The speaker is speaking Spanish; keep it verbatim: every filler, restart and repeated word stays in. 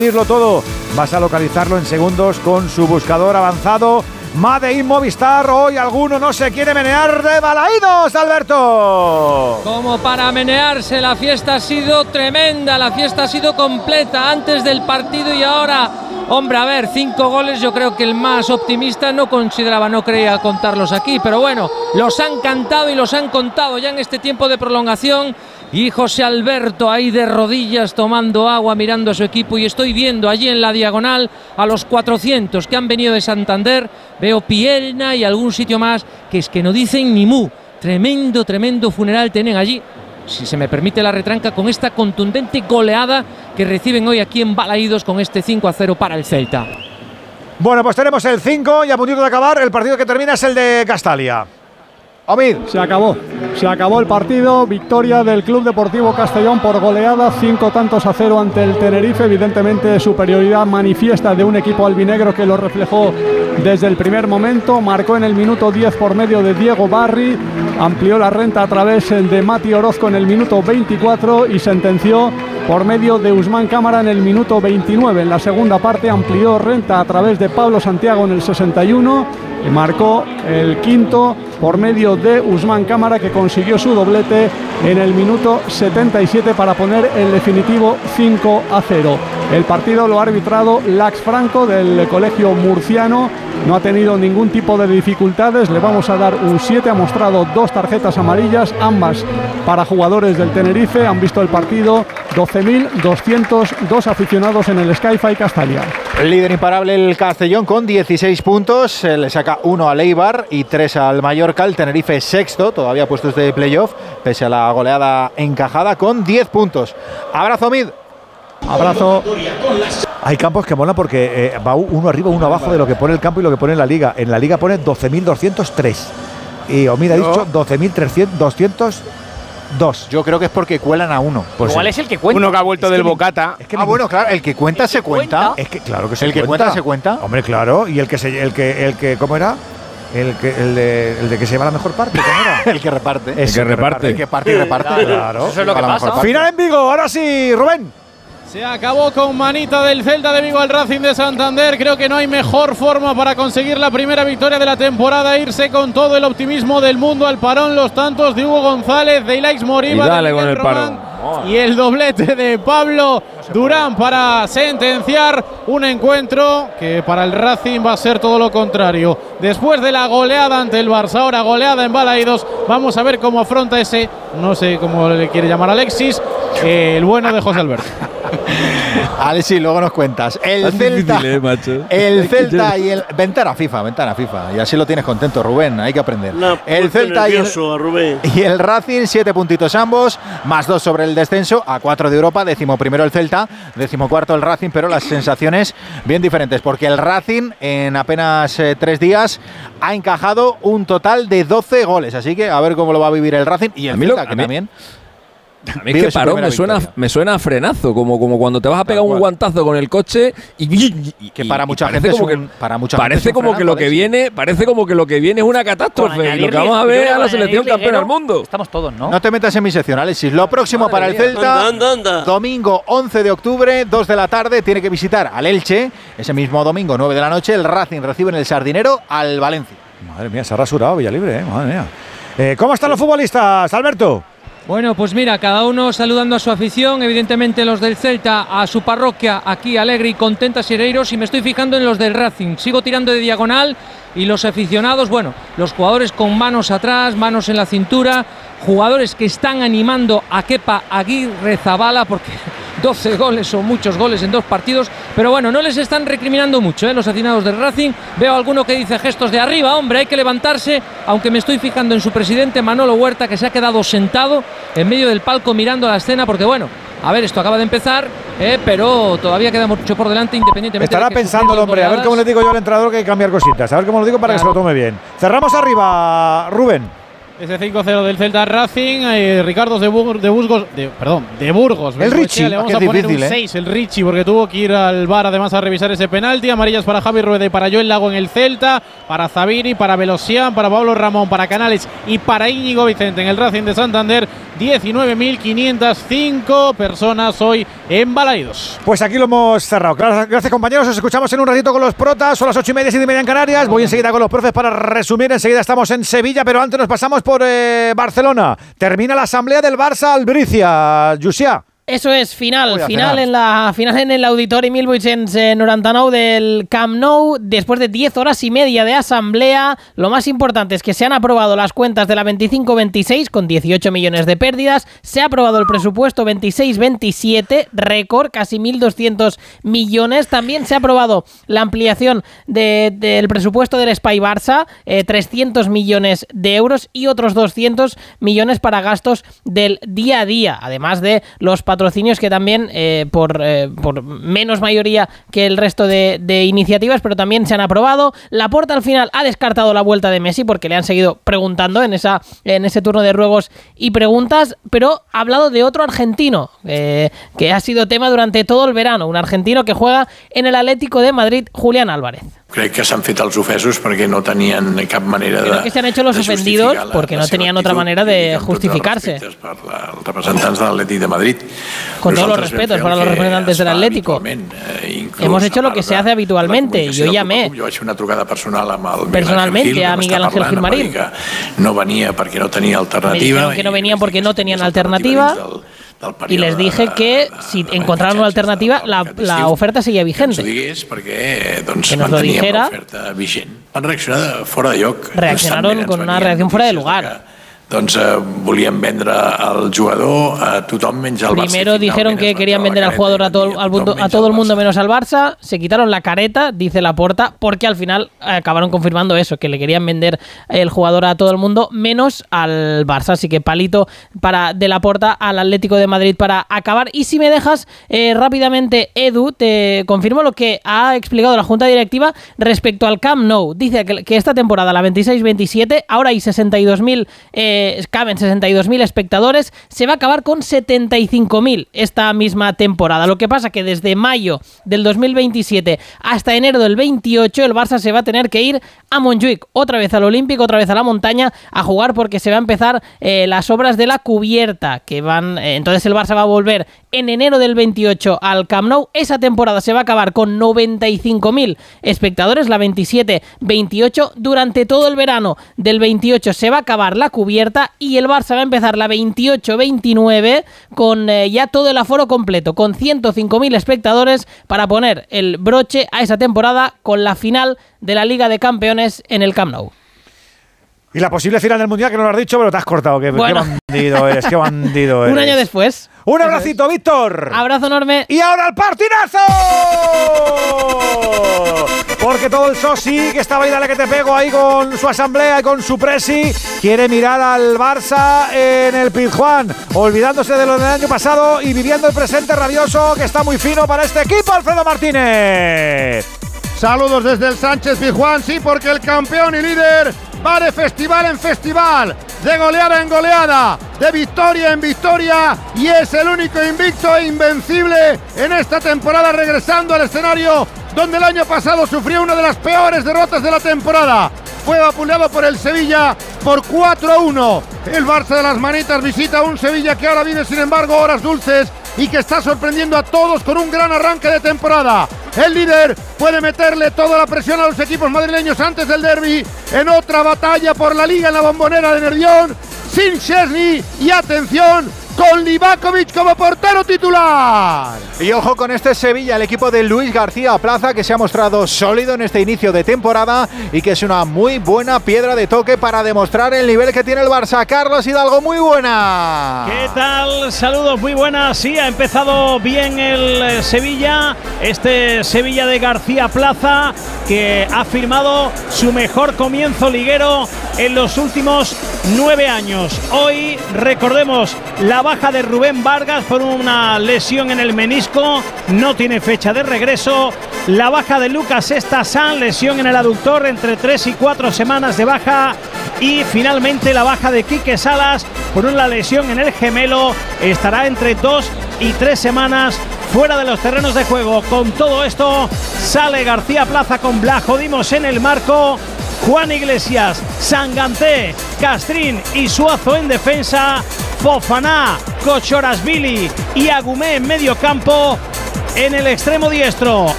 decirlo todo, vas a localizarlo en segundos con su buscador avanzado. Made in Movistar, hoy alguno no se quiere menear de Balaídos, Alberto. Como para menearse, la fiesta ha sido tremenda, la fiesta ha sido completa antes del partido y ahora, hombre, a ver, cinco goles, yo creo que el más optimista no consideraba, no creía contarlos aquí, pero bueno, los han cantado y los han contado ya en este tiempo de prolongación. Y José Alberto ahí de rodillas tomando agua, mirando a su equipo, y estoy viendo allí en la diagonal a los cuatrocientos que han venido de Santander. Veo Pielna y algún sitio más que es que no dicen ni mu. Tremendo, tremendo funeral tienen allí, si se me permite la retranca, con esta contundente goleada que reciben hoy aquí en Balaídos con este cinco a cero para el Celta. Bueno, pues tenemos el cinco y a puntito de acabar, el partido que termina es el de Castalia. Omid. Se acabó, se acabó el partido, victoria del Club Deportivo Castellón por goleada, cinco tantos a cero ante el Tenerife, evidentemente superioridad manifiesta de un equipo albinegro que lo reflejó desde el primer momento, marcó en el minuto diez por medio de Diego Barri, amplió la renta a través de Mati Orozco en el minuto veinticuatro y sentenció por medio de Usman Cámara en el minuto veintinueve. En la segunda parte amplió renta a través de Pablo Santiago en el sesenta y uno y marcó el quinto por medio de Usman Cámara, que consiguió su doblete en el minuto setenta y siete para poner el definitivo cinco a cero. El partido lo ha arbitrado Lax Franco del colegio murciano, no ha tenido ningún tipo de dificultades, le vamos a dar un siete, ha mostrado dos tarjetas amarillas, ambas para jugadores del Tenerife. Han visto el partido doce mil doscientos dos aficionados en el Sky-Fi Castalia. El líder imparable el Castellón con dieciséis puntos, le saca uno al Eibar y tres al Mallorca. El Tenerife sexto, todavía puestos de playoff, pese a la goleada encajada, con diez puntos. Abrazo, Mid. Abrazo. Hay campos que molan porque eh, va uno arriba, uno abajo de lo que pone el campo y lo que pone en la liga. En la liga pone doce mil doscientos tres y Omid ha dicho doce mil doscientos dos. Yo creo que es porque cuelan a uno. Pues ¿cuál es el que cuenta? Uno que ha vuelto es que del mi, Bocata. Es que ah, mi, bueno, claro, el que cuenta se cuenta. Es que claro que se el cuenta. que cuenta se cuenta. Hombre, claro, y el que se, el que el que ¿cómo era? El que el de, el de que se lleva la mejor parte, ¿cómo era? El que reparte. Es el que reparte. El que parte y reparte. Claro. Eso es lo que pasa. Final en Vigo, ahora sí, Rubén. Se acabó con manita del Celta de Vigo al Racing de Santander. Creo que no hay mejor forma para conseguir la primera victoria de la temporada. Irse con todo el optimismo del mundo al parón. Los tantos de Hugo González, de Ilaix Moriba, y dale de con el Román, parón. y el doblete de Pablo Durán para sentenciar un encuentro que para el Racing va a ser todo lo contrario. Después de la goleada ante el Barça, ahora goleada en Balaídos, vamos a ver cómo afronta ese, no sé cómo le quiere llamar Alexis, eh, el bueno de José Alberto. Alexis, luego nos cuentas. El Tan Celta, difícil, eh, macho. el Celta y el ventana FIFA, ventana FIFA, y así lo tienes contento, Rubén. Hay que aprender. No, el Celta y el, Rubén. y el Racing, siete puntitos ambos, más dos sobre el descenso, a cuatro de Europa, décimo primero el Celta, décimo cuarto el Racing, pero las sensaciones bien diferentes, porque el Racing en apenas eh, tres días ha encajado un total de doce goles, así que a ver cómo lo va a vivir el Racing y el Celta, que también. A mí es que parón me suena, me suena a frenazo, como, como cuando te vas a pegar un guantazo con el coche y, y, y que para y mucha parece gente como es un, que para mucha parece gente como es un que lo frenazo, que viene parece como que lo que viene es una catástrofe y lo que vamos a ver a la selección campeona del mundo. Estamos todos, ¿no? No te metas en mi sección, Alexis. Lo próximo Madre para el mía. Celta, Anda, anda, anda. domingo once de octubre, dos de la tarde, tiene que visitar al Elche. Ese mismo domingo, nueve de la noche, el Racing recibe en el Sardinero al Valencia. Madre mía, se ha rasurado Villalibre, ¿eh? Madre mía. Eh, ¿Cómo están los futbolistas, Alberto? Bueno, pues mira, cada uno saludando a su afición, evidentemente los del Celta a su parroquia, aquí alegre y contenta Sireiros, y me estoy fijando en los del Racing, sigo tirando de diagonal y los aficionados, bueno, los jugadores con manos atrás, manos en la cintura, jugadores que están animando a Kepa Aguirre Zabala porque doce goles son muchos goles en dos partidos, pero bueno, no les están recriminando mucho, ¿eh? Los aficionados del Racing. Veo a alguno que dice gestos de arriba, hombre, hay que levantarse, aunque me estoy fijando en su presidente Manolo Huerta, que se ha quedado sentado en medio del palco mirando la escena, porque bueno, a ver, esto acaba de empezar, eh, pero todavía queda mucho por delante, independientemente. Estará de que pensando el hombre, a ver cómo le digo yo al entrenador que hay que cambiar cositas, a ver cómo lo digo para claro. que se lo tome bien. Cerramos arriba, Rubén. Ese cinco cero del Celta Racing, eh, Ricardo de, Bur de Burgos, de, perdón, de Burgos. El Richie, le vamos a poner difícil, un seis, ¿eh? El Richie, porque tuvo que ir al V A R además a revisar ese penalti. Amarillas para Javi Rueda y para Joel Lago en el Celta, para Zabiri, para Velosian, para Pablo Ramón, para Canales y para Íñigo Vicente en el Racing de Santander. diecinueve mil quinientas cinco personas hoy en Balaidos. Pues aquí lo hemos cerrado. Gracias, compañeros. Os escuchamos en un ratito con los protas. Son las ocho y media, siete y media en Canarias. Voy enseguida con los profes para resumir. Enseguida estamos en Sevilla, pero antes nos pasamos por eh, Barcelona. Termina la asamblea del Barça Albricia. Llucià. Eso es, final, final en la final en el Auditori mil vuit-cents noranta-nou del Camp Nou, después de diez horas y media de asamblea. Lo más importante es que se han aprobado las cuentas de la veinticinco veintiséis con dieciocho millones de pérdidas, se ha aprobado el presupuesto veintiséis veintisiete, récord, casi mil doscientos millones. También se ha aprobado la ampliación de, del presupuesto del Espai Barça, eh, trescientos millones de euros y otros doscientos millones para gastos del día a día, además de los patrocinios que también eh, por, eh, por menos mayoría que el resto de, de iniciativas, pero también se han aprobado. Laporta al final ha descartado la vuelta de Messi porque le han seguido preguntando en, esa, en ese turno de ruegos y preguntas, pero ha hablado de otro argentino eh, que ha sido tema durante todo el verano, un argentino que juega en el Atlético de Madrid, Julián Álvarez. Crec que s'han fet els ofesos perquè no tenien cap manera de... Creo que se han hecho los ofendidos porque no tenían otra manera de justificarse. Per la, els representants de l'Atlètic de Madrid. Con todos los respetos para los representantes del Atlético. Hemos hecho lo que se hace habitualmente. Yo llamé jo vaig fer una trucada personal amb el personalmente Gil, a Miguel Ángel Gilmarín. No venia perquè no tenia alternativa. Me dijeron que no venían porque no tenían alternativa. Y les dije que si encontraran una alternativa, la, la oferta seguía vigente. Que nos lo dijera. Reaccionaron con una reacción fuera de lugar. Doncs eh, volien vendre al jugador a tothom menys al Barça. Primero dijeron que querían vender al jugador a todo, al mundo, a todo el mundo menos al Barça. Se quitaron la careta, dice Laporta, porque al final acabaron confirmando eso, que le querían vender el jugador a todo el mundo menos al Barça. Así que palito para de Laporta al Atlético de Madrid para acabar. Y si me dejas eh, rápidamente, Edu, te confirmo lo que ha explicado la Junta Directiva respecto al Camp Nou. Dice que, que esta temporada, la veintiséis veintisiete, ahora hay sesenta y dos mil eh, caben sesenta y dos mil espectadores, se va a acabar con setenta y cinco mil esta misma temporada. Lo que pasa que desde mayo del dos mil veintisiete hasta enero del veintiocho el Barça se va a tener que ir a Montjuïc, otra vez al Olímpico, otra vez a la montaña a jugar porque se va a empezar eh, las obras de la cubierta que van, eh, entonces el Barça va a volver en enero del veintiocho al Camp Nou. Esa temporada se va a acabar con noventa y cinco mil espectadores, la veintisiete veintiocho. Durante todo el verano del veintiocho se va a acabar la cubierta y el Barça va a empezar la veintiocho veintinueve con eh, ya todo el aforo completo, con ciento cinco mil espectadores para poner el broche a esa temporada con la final de la Liga de Campeones en el Camp Nou. Y la posible final del Mundial, que no lo has dicho, pero te has cortado. Qué, bueno. qué bandido eres, qué bandido eres. Un año después. Un abracito, Víctor. Abrazo enorme. Y ahora el partidazo. Porque todo el Sosi, que estaba ahí, dale que te pego ahí con su asamblea y con su presi, quiere mirar al Barça en el Pizjuán, olvidándose de lo del año pasado y viviendo el presente rabioso, que está muy fino para este equipo, Alfredo Martínez. Saludos desde el Sánchez Pizjuán, sí, porque el campeón y líder va de festival en festival, de goleada en goleada, de victoria en victoria, y es el único invicto e invencible en esta temporada, regresando al escenario donde el año pasado sufrió una de las peores derrotas de la temporada. Fue vapuleado por el Sevilla por cuatro a uno. El Barça de las manitas visita un Sevilla que ahora vive, sin embargo, horas dulces y que está sorprendiendo a todos con un gran arranque de temporada. El líder puede meterle toda la presión a los equipos madrileños antes del derbi, en otra batalla por la Liga en la Bombonera de Nervión, sin Szczesny y, atención, con Livakovic como portero titular. Y ojo con este Sevilla, el equipo de Luis García Plaza, que se ha mostrado sólido en este inicio de temporada y que es una muy buena piedra de toque para demostrar el nivel que tiene el Barça. Carlos Hidalgo, muy buena. ¿Qué tal? Saludos, muy buenas. Sí, ha empezado bien el Sevilla, este Sevilla de García Plaza, que ha firmado su mejor comienzo liguero en los últimos nueve años. Hoy recordemos la baja de Rubén Vargas por una lesión en el menisco, no tiene fecha de regreso. La baja de Lucas Estasan, lesión en el aductor, entre tres y cuatro semanas de baja. Y finalmente la baja de Quique Salas por una lesión en el gemelo, estará entre dos y tres semanas fuera de los terrenos de juego. Con todo esto sale García Plaza con Blajodimos en el marco, Juan Iglesias, Sanganté, Castrín y Suazo en defensa, Fofana, Kochorasvili y Agumé en medio campo. En el extremo diestro,